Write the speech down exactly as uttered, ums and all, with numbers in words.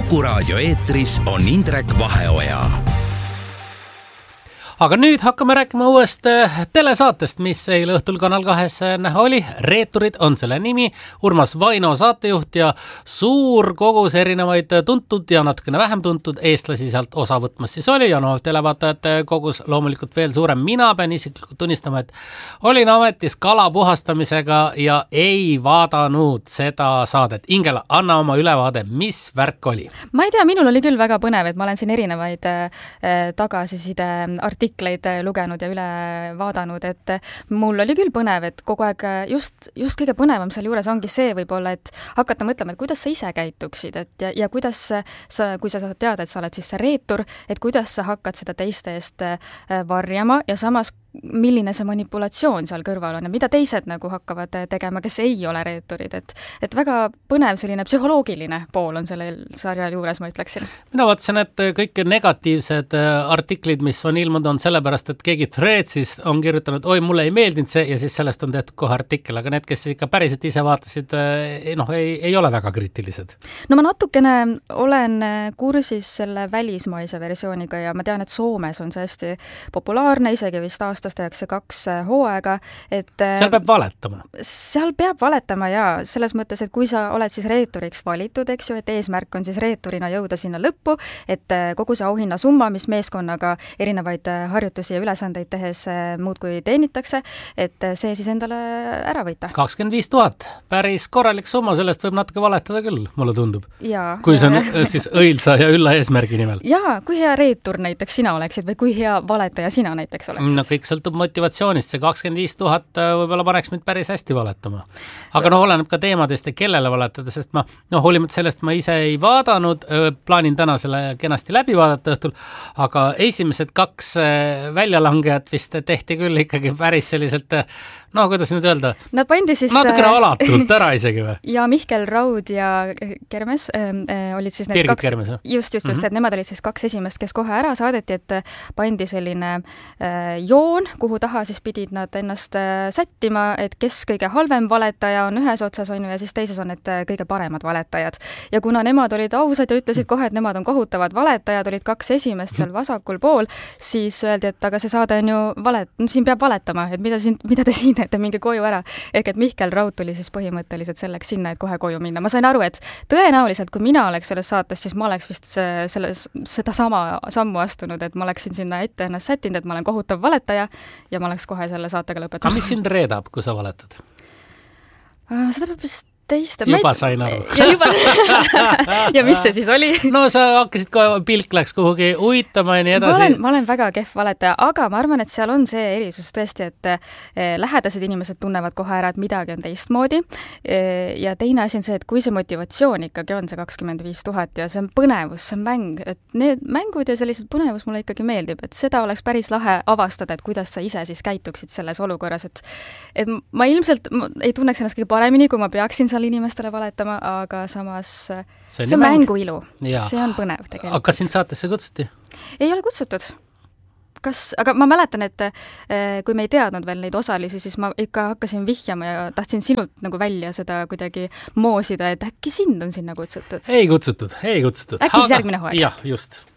Kuku raadio eetris on Indrek Vaheoja. Aga nüüd hakkame rääkima uuest telesaatest, mis eile õhtul Kanal kahes näha oli. Reeturid on selle nimi. Urmas Vaino saatejuht ja suur kogus erinevaid tuntud ja natukene vähem tuntud eestlasi sealt osa võtmas siis oli. Ja no televaatajate kogus loomulikult veel suurem. Mina pean isiklikult tunnistama, et olin ametis kala puhastamisega ja ei vaadanud seda saadet. Ingela, anna oma ülevaade, mis värk oli? Ma ei tea, minul oli küll väga põnev, et ma olen siin erinevaid tagasiside artikleid lugenud ja üle vaadanud, et mul oli küll põnev, et kogu aeg just, just kõige põnevam seal juures ongi see võib-olla, et hakata mõtlema, et kuidas sa ise käituksid, et ja, ja kuidas sa, kui sa saad teada, et sa oled siis see reetur, et kuidas sa hakkad seda teiste eest varjama ja samas milline see manipulatsioon seal kõrval on ja mida teised nagu hakkavad tegema, kes ei ole reeturid, et, et väga põnev selline psühholoogiline pool on selle sarja juures, ma ütleksin. Mina vaatasin, et kõik negatiivsed artiklid, mis on ilmunud, on sellepärast, et keegi Threadsis on kirjutanud, oi, mulle ei meeldinud see ja siis sellest on tehtud kohe artikkel, aga need, kes ikka päriselt ise vaatasid, noh, ei, ei ole väga kriitilised. No ma natukene olen kursis selle välismaise versiooniga ja ma tean, et Soomes on see hästi populaarne, isegi vist aastast tehakse kaks hooaega, et seal peab valetama. Seal peab valetama ja selles mõttes, et kui sa oled siis reeturiks valitud, eks ju, et eesmärk on siis reeturina jõuda sinna lõppu, et kogu see auhinna summa, mis meeskonnaga erinevaid harjutusi ja ülesandeid tehes muudkui teenitakse, et see siis endale ära võita. kakskümmend viis tuhat, päris korralik summa, sellest võib natuke valetada küll, mulle tundub. Ja, kui see on siis õilsa ja ülla eesmärgi nimel. Jaa, kui hea reetur näiteks sina oleksid või kui hea valetaja sina näiteks oleksid? No kõik sõltub motivatsioonist, see kakskümmend viis tuhat võib-olla paneks mind päris hästi valetama. Aga noh, oleneb ka teemadest ja kellele valetada, sest ma, noh, hoolimata sellest ma ise ei vaadanud, plaanin täna selle kenasti läbi vaadata õhtul, aga esimesed kaks väljalangejat vist tehti küll ikkagi päris selliselt, no kuidas nüüd öelda? Nad pandi siis natukene alatult ära isegi või? Ja Mihkel Raud ja Kermes äh, olid siis need Birgit kaks, Kermes, just, just, just, mm-hmm. et nemad olid siis kaks esimest, kes kohe ära saadeti, et pandi selline äh, joon, kuhu taha siis pidid nad ennast äh, sättima, et kes kõige halvem valetaja on ühes otsas on ju, ja siis teises on need kõige paremad valetajad. Ja kuna nemad olid ausad ja ütlesid kohe, et nemad on kohutavad valetajad, olid kaks esimest seal vasakul pool, siis öeldi, et aga see saade on ju valet, no siin peab valetama, et mida, siin, mida te siin teete, minge koju ära. Ehk et Mihkel Raud tuli siis põhimõtteliselt selleks sinna, et kohe koju minna. Ma sain aru, et tõenäoliselt, kui mina oleks selles saates, siis ma oleks vist selles, seda sama sammu astunud, et ma oleksin sinna ette ennast sättinud, et ma olen kohutav valetaja ja ma oleks kohe selle saatega lõpetanud. Aga mis sind reedab, kui sa valetad? Seda peab vist teist. Juba sain aru. Ja, juba... ja mis see siis oli? No sa hakkasid kohe, pilk läks kuhugi uitama ja nii edasi. Ma olen, ma olen väga kehv valetaja, aga ma arvan, et seal on see erisus tõesti, et lähedased inimesed tunnevad kohe ära, et midagi on teistmoodi. Ja teine asi on see, et kui see motivatsioon ikkagi on see kakskümmend viis tuhat ja see on põnevus, see on mäng, et need mängud ja sellised põnevus mulle ikkagi meeldib, et seda oleks päris lahe avastada, et kuidas sa ise siis käituksid selles olukorras, et, et ma ilmselt ma ei tunneks ennast kõige paremini, kui ma peaksin inimestele valetama, aga samas see, see on mäng. Mängu ilu. Ja. See on põnev tegelikult. Aga kas sind saatesse kutsuti? Ei ole kutsutud. Kas, aga ma mäletan, et kui me ei teadnud veel neid osalisi, siis ma ikka hakkasin vihjama ja tahtsin sinult nagu välja seda kuidagi moosida, et äkki sind on sinna kutsutud? Ei kutsutud, ei kutsutud. Äkki siis järgmine hooaeg? Jah, just.